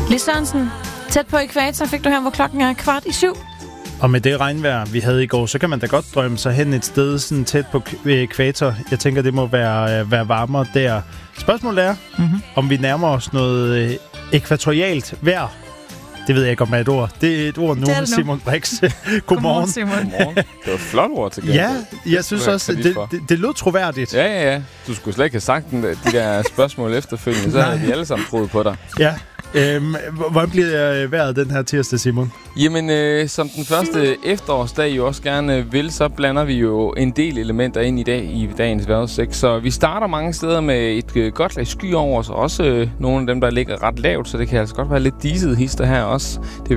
Lis Sørensen, tæt på ekvator fik du her, hvor klokken er 6:15. Og med det regnvejr, vi havde i går, så kan man da godt drømme sig hen et sted sådan tæt på ekvator. Jeg tænker, det må være varmere der. Spørgsmålet er, om vi nærmer os noget ekvatorialt vejr. Det ved jeg ikke, om er et ord. Det er et ord nu, Simon Brix. Godmorgen. Simon. Godmorgen. Det var et flot ord til gengæld. Ja, jeg synes også, det lød troværdigt. Ja. Du skulle slet ikke have sagt de der spørgsmål efterfølgende, så havde vi alle sammen troet på dig. Ja. Hvordan bliver vejret den her tirsdag, Simon? Jamen, som den første efterårsdag jo også gerne vil, så blander vi jo en del elementer ind i dag i dagens vejrudsigt. Så vi starter mange steder med et godt lag sky over os, også nogle af dem, der ligger ret lavt, så det kan altså godt være lidt diset hister her også. Det